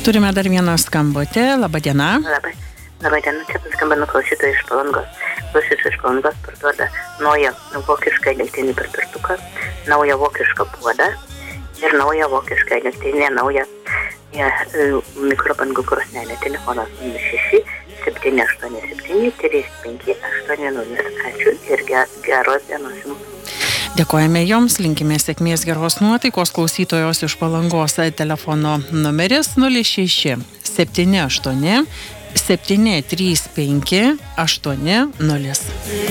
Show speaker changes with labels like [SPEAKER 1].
[SPEAKER 1] Turime dar vieną skambutį. Labą dieną.
[SPEAKER 2] Labą dieną, čia paskambino klausytoja iš Palangos. Klausytoja iš Palangos parduoda naują vokišką elektrinį pirtuką, naują vokišką puodą ir naują vokišką elektrinę, naują mikrobangų krosnelę. Telefonas 06 787 3580. Ačiū ir geros dienos jums.
[SPEAKER 1] Dėkojame Jums, linkime sėkmės, geros nuotaikos. Klausytojos iš Palangos telefono numeris 06 78 735 80.